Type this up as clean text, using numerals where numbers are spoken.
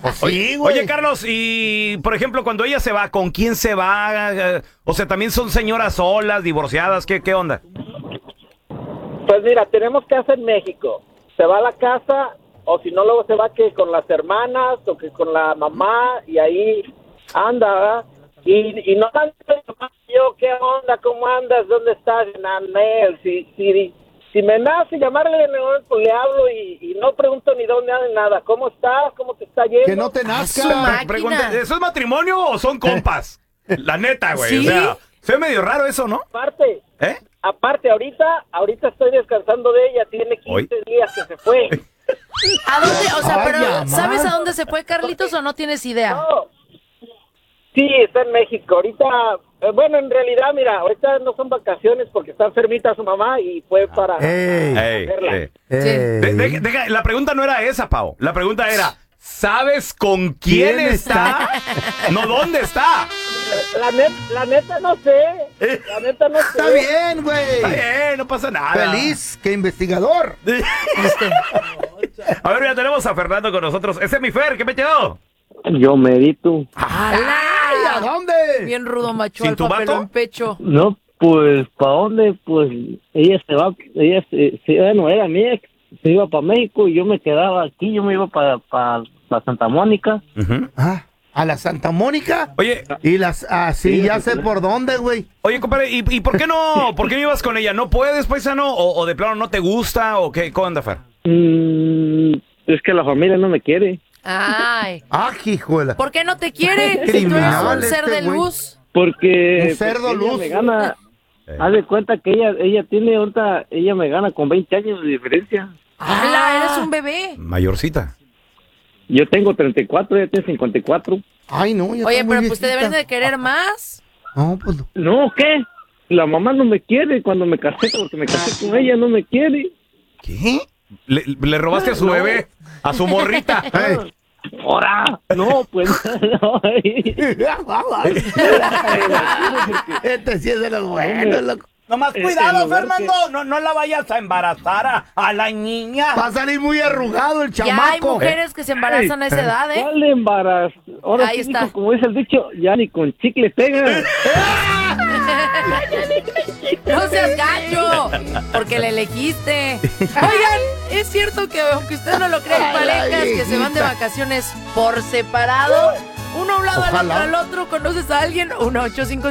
Pues sí, güey. Oye, Carlos, y por ejemplo, cuando ella se va, ¿con quién se va? O sea, ¿también son señoras solas, divorciadas? ¿Qué onda? Pues mira, tenemos casa en México. Se va a la casa, o si no, luego se va que con las hermanas o que con la mamá, y ahí anda, ¿verdad? Y no tanto yo, ¿qué onda? ¿Cómo andas? ¿Dónde estás? Nanel, si me nace llamarle, pues le hablo y no pregunto ni dónde anda nada. ¿Cómo estás? ¿Cómo te está yendo? Que no te nazca. ¿Eso es matrimonio o son compas? La neta, güey. ¿Sí? O sea, se ve medio raro eso, ¿no? Aparte, ahorita estoy descansando de ella. Tiene 15 días que se fue. ¿A dónde? O sea, Ay, pero mamá. ¿sabes a dónde se fue, Carlitos, o no tienes idea? No. Sí, está en México. Ahorita, bueno, en realidad, mira, ahorita no son vacaciones porque está enfermita su mamá y fue para verla. La pregunta no era esa, Pau. La pregunta era, ¿sabes con quién está? No, ¿dónde está? La neta no sé. La neta no sé. Está bien, güey. Está bien, no pasa nada. Feliz que investigador. A ver, ya tenemos a Fernando con nosotros. Ese es mi Fer, ¿qué me quedó? Yo merito. Ay, ¿a dónde? Bien rudo, macho, ¿Sin al tu papel vato? en pecho. No, pues, ¿para dónde? Pues, ella se va, bueno, era mi ex, se iba para México y yo me quedaba aquí, yo me iba para Santa Mónica. Ah, ¿a la Santa Mónica? Oye, Y las, sí, ya sé por dónde, güey. oye, compadre, ¿y por qué no ibas con ella? ¿No puedes, paisano? ¿O de plano no te gusta? ¿O qué onda, Fer? Es que la familia no me quiere. Ay. Ah, hijuela. ¿Por qué no te quiere? Si tú eres Criminal un ser este de güey. luz. Porque Un cerdo porque ella luz. me gana. Haz de cuenta que ella tiene ahorita, ella me gana con 20 años de diferencia. ¡Hala, eres un bebé! Mayorcita. Yo tengo 34, ella tiene 54. Ay, no, ya Oye, está muy pero pues te viejita. deben de querer más. No, pues no. No, ¿qué? La mamá no me quiere cuando me casé, porque me casé con ella, no me quiere. ¿Qué? ¿Le robaste a su bebé? ¿A su morrita? Ey. ¡Ahora! No, pues no. Este sí es de los buenos, loco. Nomás en cuidado, lugar Fernando. No la vayas a embarazar a la niña. Va a salir muy arrugado el Ya hay chamaco. mujeres que se embarazan a esa edad, ¿eh? ¿Cuál embarazo? Ahora Ahí sí, está. dijo, como dice el dicho, ya ni con chicle pega. ¡No seas gacho! Porque le elegiste. Oigan, es cierto que aunque usted no lo cree, hay parejas que se van de vacaciones por separado. Uno a un lado, al Ojalá. otro, al otro. ¿Conoces a alguien? 1-855-370-3100.